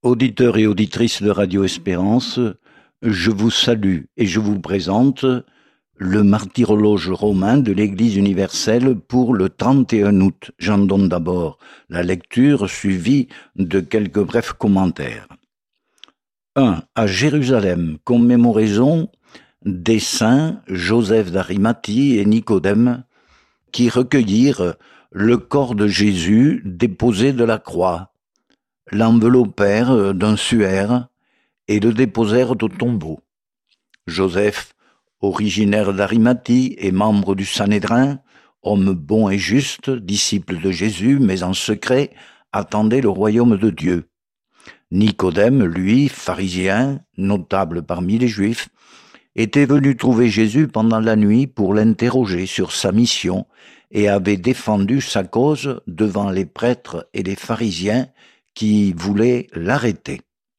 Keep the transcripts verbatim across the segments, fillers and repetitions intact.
Auditeurs et auditrices de Radio Espérance, je vous salue et je vous présente le martyrologe romain de l'Église universelle pour le trente et un août. J'en donne d'abord la lecture suivie de quelques brefs commentaires. un. À Jérusalem, commémoraison des saints Joseph d'Arimathie et Nicodème qui recueillirent le corps de Jésus déposé de la croix, l'enveloppèrent d'un suaire et le déposèrent au tombeau. Joseph, originaire d'Arimathie et membre du Sanhédrin, homme bon et juste, disciple de Jésus, mais en secret, attendait le royaume de Dieu. Nicodème, lui, pharisien, notable parmi les Juifs, était venu trouver Jésus pendant la nuit pour l'interroger sur sa mission et avait défendu sa cause devant les prêtres et les pharisiens qui voulaient l'arrêter.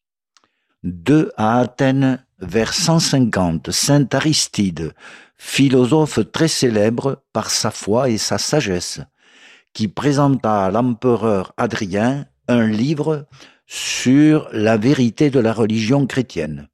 deux. À Athènes, vers cent cinquante, saint Aristide, philosophe très célèbre par sa foi et sa sagesse, qui présenta à l'empereur Adrien un livre sur la vérité de la religion chrétienne.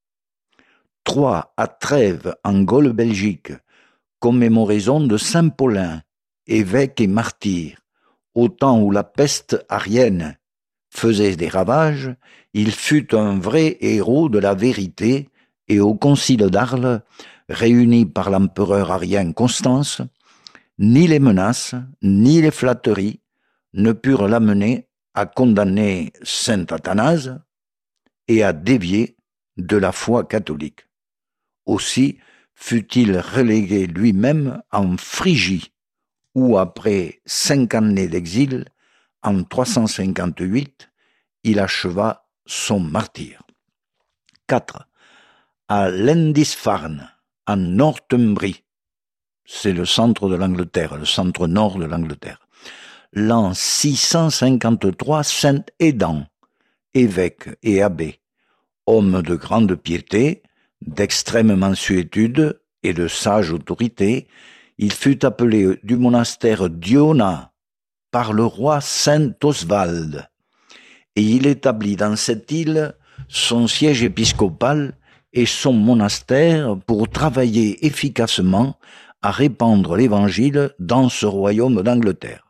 trois. À Trèves, en Gaule Belgique, commémoraison de saint Paulin, évêque et martyr, au temps où la peste arienne faisait des ravages, il fut un vrai héros de la vérité et au concile d'Arles, réuni par l'empereur arien Constance, ni les menaces, ni les flatteries ne purent l'amener à condamner saint Athanase et à dévier de la foi catholique. Aussi fut-il relégué lui-même en Phrygie, où après cinq années d'exil, en trois cent cinquante-huit, il acheva son martyre. quatre. À Lindisfarne, en Northumbrie, c'est le centre de l'Angleterre, le centre nord de l'Angleterre. L'an six cent cinquante-trois, saint Aidan, évêque et abbé, homme de grande piété, d'extrême mansuétude et de sage autorité, il fut appelé du monastère d'Iona par le roi saint Oswald, et il établit dans cette île son siège épiscopal et son monastère pour travailler efficacement à répandre l'évangile dans ce royaume d'Angleterre.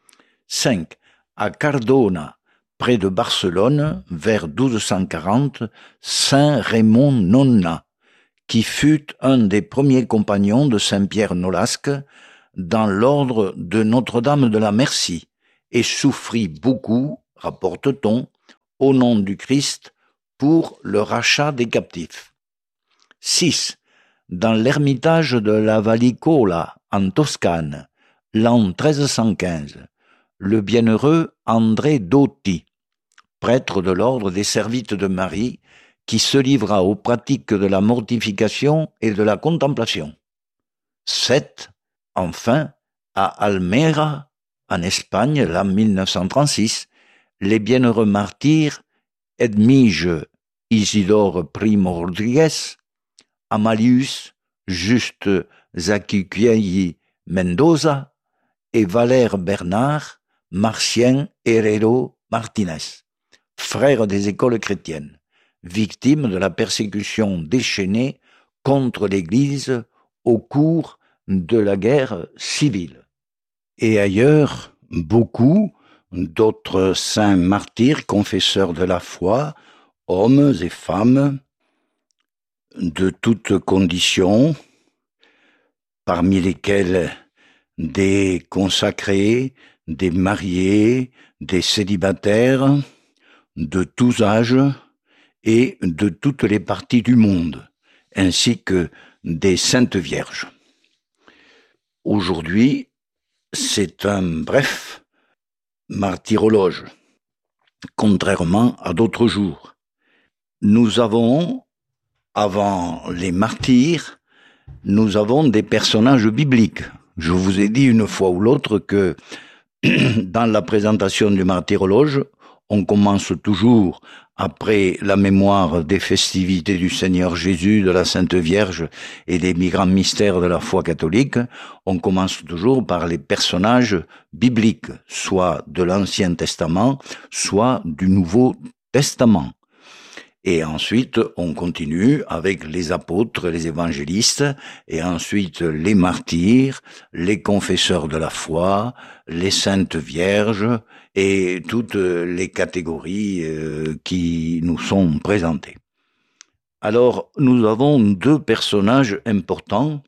cinq. À Cardona, près de Barcelone, vers douze cent quarante, saint Raymond Nonna, qui fut un des premiers compagnons de saint Pierre Nolasque dans l'ordre de Notre-Dame de la Merci, et souffrit beaucoup, rapporte-t-on, au nom du Christ pour le rachat des captifs. six. Dans l'ermitage de la Vallicola, en Toscane, l'an treize cent quinze, le bienheureux André Dotti, prêtre de l'ordre des Servites de Marie, qui se livra aux pratiques de la mortification et de la contemplation. sept. Enfin, à Almera, en Espagne, l'an mille neuf cent trente-six, les bienheureux martyrs Edmige Isidore Primo Rodriguez, Amalius Juste Zaquiquielli Mendoza et Valère Bernard Marcien Herrero Martinez, frères des écoles chrétiennes, victimes de la persécution déchaînée contre l'Église au cours de la guerre civile. Et ailleurs, beaucoup d'autres saints martyrs, confesseurs de la foi, hommes et femmes de toutes conditions, parmi lesquels des consacrés, des mariés, des célibataires, de tous âges et de toutes les parties du monde, ainsi que des saintes vierges. Aujourd'hui, c'est un bref martyrologe, contrairement à d'autres jours. Nous avons, avant les martyrs, nous avons des personnages bibliques. Je vous ai dit une fois ou l'autre que dans la présentation du martyrologe, on commence toujours après la mémoire des festivités du Seigneur Jésus, de la Sainte Vierge et des grands mystères de la foi catholique, on commence toujours par les personnages bibliques, soit de l'Ancien Testament, soit du Nouveau Testament. Et ensuite, on continue avec les apôtres, les évangélistes, et ensuite les martyrs, les confesseurs de la foi, les saintes vierges, et toutes les catégories euh, qui nous sont présentées. Alors, nous avons deux personnages importants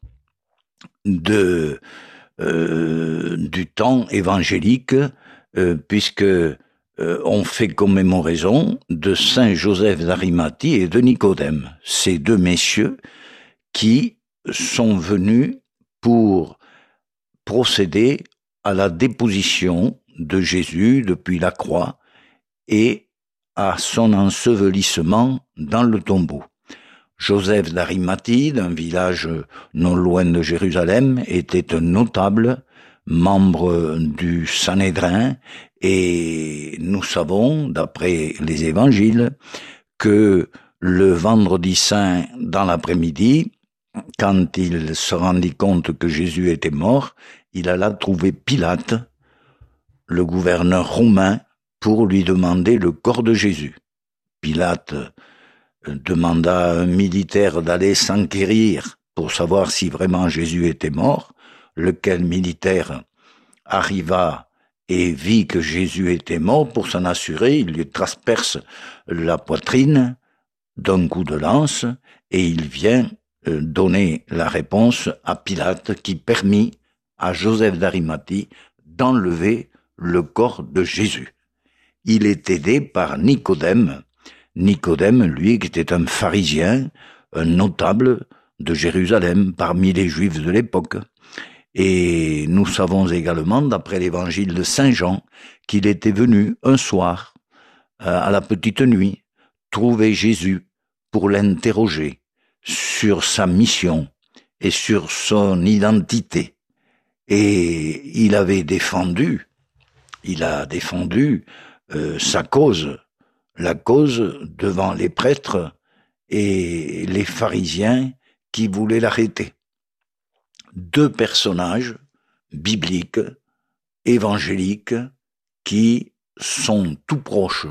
de, euh, du temps évangélique, euh, puisque euh, on fait commémoraison de Saint Joseph d'Arimathie et de Nicodème, ces deux messieurs qui sont venus pour procéder à la déposition de Jésus depuis la croix et à son ensevelissement dans le tombeau. Joseph d'Arimathie, d'un village non loin de Jérusalem, était un notable, membre du Sanhédrin, et nous savons, d'après les évangiles, que le vendredi saint, dans l'après-midi, quand il se rendit compte que Jésus était mort, il alla trouver Pilate, le gouverneur romain, pour lui demander le corps de Jésus. Pilate demanda à un militaire d'aller s'enquérir pour savoir si vraiment Jésus était mort, lequel militaire arriva et vit que Jésus était mort. Pour s'en assurer, il lui transperce la poitrine d'un coup de lance et il vient donner la réponse à Pilate qui permit à Joseph d'Arimathie d'enlever le corps de Jésus. Il est aidé par Nicodème, Nicodème, lui, qui était un pharisien, un notable de Jérusalem, parmi les Juifs de l'époque. Et nous savons également, d'après l'évangile de Saint Jean, qu'il était venu un soir, à la petite nuit, trouver Jésus pour l'interroger sur sa mission et sur son identité. Et il avait défendu, il a défendu euh, sa cause, la cause devant les prêtres et les pharisiens qui voulaient l'arrêter. Deux personnages bibliques, évangéliques, qui sont tout proches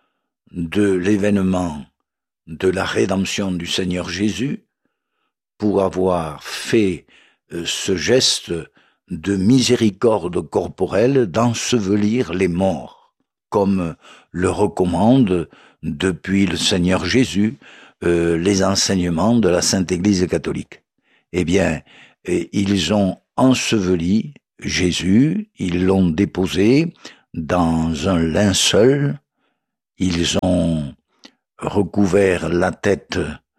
de l'événement de la rédemption du Seigneur Jésus, pour avoir fait euh, ce geste de miséricorde corporelle d'ensevelir les morts, comme le recommande depuis le Seigneur Jésus euh, les enseignements de la Sainte Église catholique. Eh bien, euh, ils ont enseveli Jésus, ils l'ont déposé dans un linceul, ils ont recouvert la tête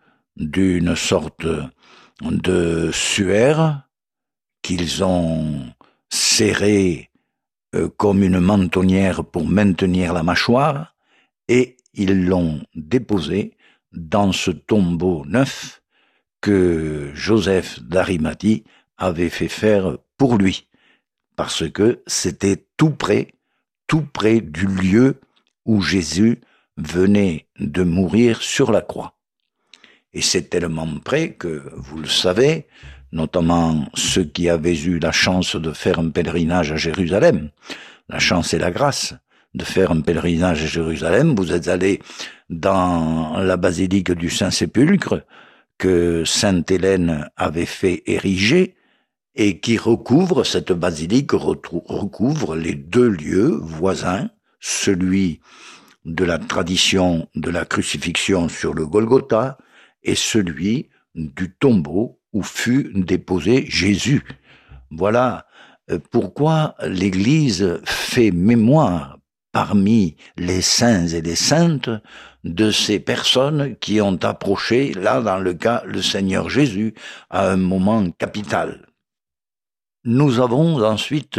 d'une sorte de suaire qu'ils ont serré euh, comme une mentonnière pour maintenir la mâchoire, et ils l'ont déposé dans ce tombeau neuf que Joseph d'Arimathie avait fait faire pour lui, parce que c'était tout près, tout près du lieu où Jésus venait de mourir sur la croix. Et c'est tellement près que, vous le savez, notamment ceux qui avaient eu la chance de faire un pèlerinage à Jérusalem, la chance et la grâce de faire un pèlerinage à Jérusalem, vous êtes allés dans la basilique du Saint-Sépulcre que Sainte Hélène avait fait ériger et qui recouvre, cette basilique recouvre les deux lieux voisins, celui de la tradition de la crucifixion sur le Golgotha et celui du tombeau où fut déposé Jésus. Voilà pourquoi l'Église fait mémoire parmi les saints et les saintes de ces personnes qui ont approché, là dans le cas, le Seigneur Jésus, à un moment capital. Nous avons ensuite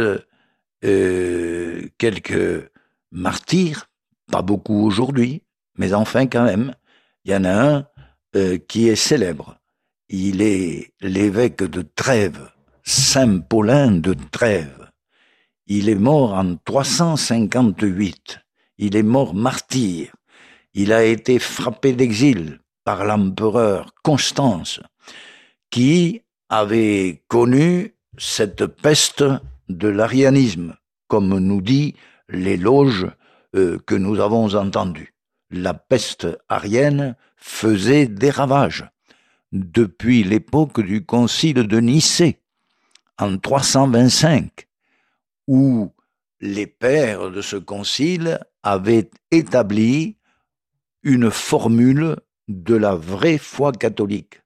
euh, quelques martyrs, pas beaucoup aujourd'hui, mais enfin quand même, il y en a un euh, qui est célèbre. Il est l'évêque de Trèves, Saint Paulin de Trèves. Il est mort en trois cent cinquante-huit. Il est mort martyr. Il a été frappé d'exil par l'empereur Constance, qui avait connu cette peste de l'arianisme, comme nous dit l'éloge euh, que nous avons entendu. la peste arienne faisait des ravages. Depuis l'époque du concile de Nicée, en trois cent vingt-cinq, où les pères de ce concile avaient établi une formule de la vraie foi catholique.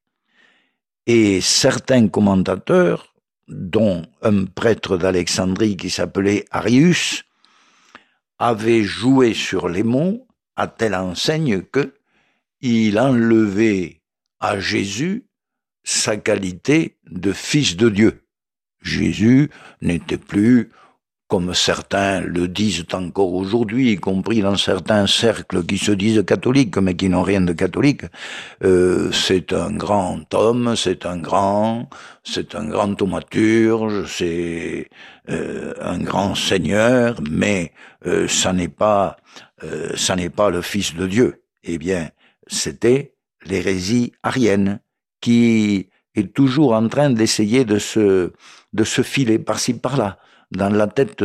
Et certains commentateurs, dont un prêtre d'Alexandrie qui s'appelait Arius, avaient joué sur les mots à telle enseigne que il enlevait à Jésus sa qualité de fils de Dieu. Jésus n'était plus, comme certains le disent encore aujourd'hui, y compris dans certains cercles qui se disent catholiques, mais qui n'ont rien de catholique, euh, c'est un grand homme, c'est un grand, c'est un grand thaumaturge, c'est euh, un grand seigneur, mais euh, ça n'est pas, euh, ça n'est pas le Fils de Dieu. Eh bien, c'était l'hérésie arienne qui est toujours en train d'essayer de se, de se filer par-ci par-là dans la tête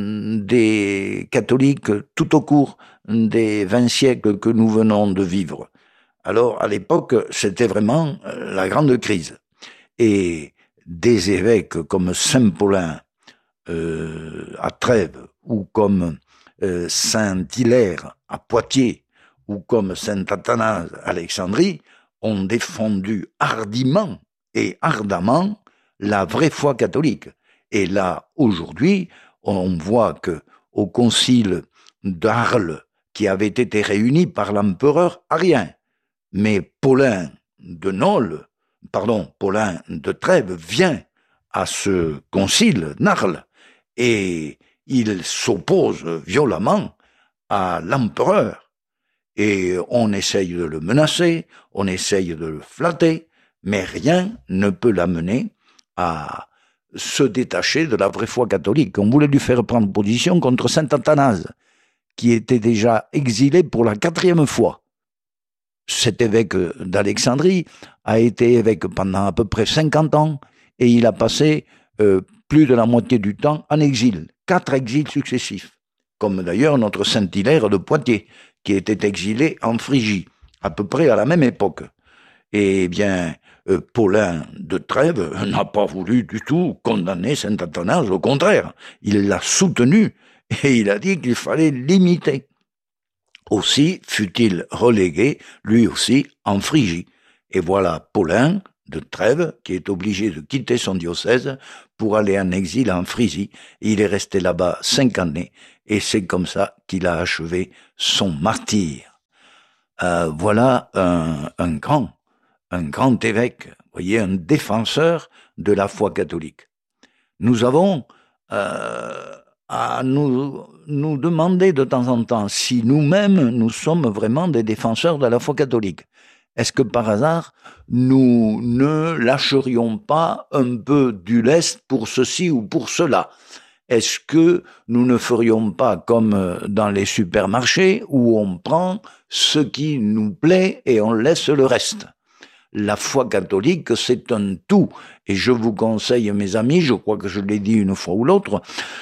des catholiques tout au cours des vingt siècles que nous venons de vivre. Alors, à l'époque, c'était vraiment la grande crise. Et des évêques comme Saint Paulin euh, à Trèves, ou comme euh, Saint Hilaire à Poitiers, ou comme Saint Athanase à Alexandrie, ont défendu hardiment et ardemment la vraie foi catholique. Et là, aujourd'hui, on voit que au concile d'Arles, qui avait été réuni par l'empereur arien, mais Paulin de Nole, pardon, Paulin de Trèves vient à ce concile d'Arles et il s'oppose violemment à l'empereur. Et on essaye de le menacer, on essaye de le flatter, mais rien ne peut l'amener à se détacher de la vraie foi catholique. On voulait lui faire prendre position contre saint Athanase, qui était déjà exilé pour la quatrième fois. Cet évêque d'Alexandrie a été évêque pendant à peu près cinquante ans, et il a passé euh, plus de la moitié du temps en exil, quatre exils successifs, comme d'ailleurs notre saint Hilaire de Poitiers, qui était exilé en Phrygie, à peu près à la même époque. Eh bien, euh, Paulin de Trèves n'a pas voulu du tout condamner saint Athanase, au contraire, il l'a soutenu et il a dit qu'il fallait l'imiter. Aussi fut-il relégué, lui aussi, en Phrygie. Et voilà Paulin de Trèves qui est obligé de quitter son diocèse pour aller en exil en Phrygie. Il est resté là-bas cinq années et c'est comme ça qu'il a achevé son martyre. Euh, voilà un, un grand un grand évêque, vous voyez, un défenseur de la foi catholique. Nous avons euh, à nous, nous demander de temps en temps si nous-mêmes, nous sommes vraiment des défenseurs de la foi catholique. Est-ce que par hasard, nous ne lâcherions pas un peu du lest pour ceci ou pour cela ? Est-ce que nous ne ferions pas comme dans les supermarchés où on prend ce qui nous plaît et on laisse le reste ? La foi catholique, c'est un tout. Et je vous conseille, mes amis, je crois que je l'ai dit une fois ou l'autre,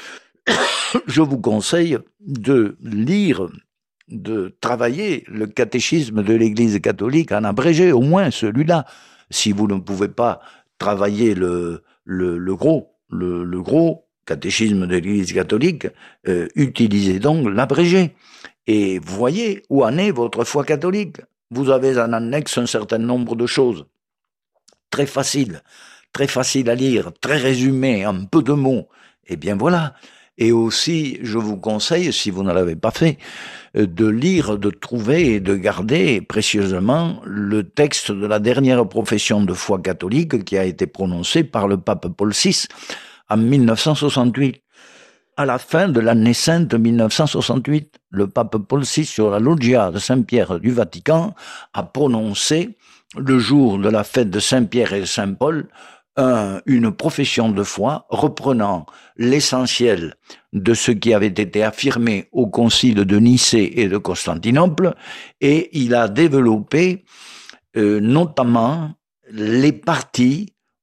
je vous conseille de lire, de travailler le catéchisme de l'Église catholique en abrégé, au moins celui-là. Si vous ne pouvez pas travailler le, le, le gros, le, le gros catéchisme de l'Église catholique, euh, utilisez donc l'abrégé. Et voyez où en est votre foi catholique. Vous avez en annexe un certain nombre de choses. Très facile, très facile à lire, très résumé, en peu de mots. Eh bien voilà. Et aussi, je vous conseille, si vous ne l'avez pas fait, de lire, de trouver et de garder précieusement le texte de la dernière profession de foi catholique qui a été prononcée par le pape Paul six en mille neuf cent soixante-huit. À la fin de l'année sainte mille neuf cent soixante-huit, le pape Paul six, sur la loggia de Saint-Pierre du Vatican, a prononcé, le jour de la fête de Saint-Pierre et de Saint-Paul, un, une profession de foi reprenant l'essentiel de ce qui avait été affirmé au concile de Nicée et de Constantinople, et il a développé euh, notamment les parties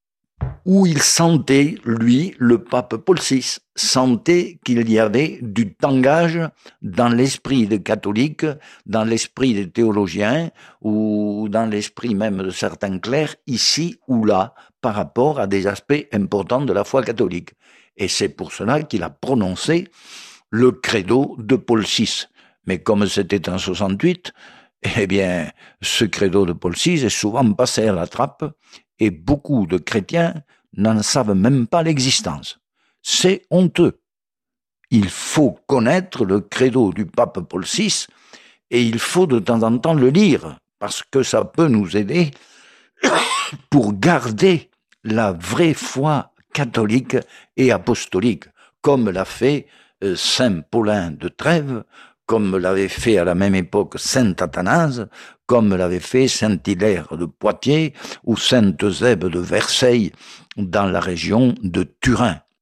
où il sentait, lui, le pape Paul six, sentait qu'il y avait du tangage dans l'esprit des catholiques, dans l'esprit des théologiens, ou dans l'esprit même de certains clercs, ici ou là, par rapport à des aspects importants de la foi catholique. Et c'est pour cela qu'il a prononcé le credo de Paul six. Mais comme c'était en soixante-huit, eh bien, ce credo de Paul six est souvent passé à la trappe, et beaucoup de chrétiens n'en savent même pas l'existence. C'est honteux. Il faut connaître le credo du pape Paul six et il faut de temps en temps le lire parce que ça peut nous aider pour garder la vraie foi catholique et apostolique, comme l'a fait euh, saint Paulin de Trèves, comme l'avait fait à la même époque saint Athanase, comme l'avait fait saint Hilaire de Poitiers ou saint Eusèbe de Verceil dans la région de Turin.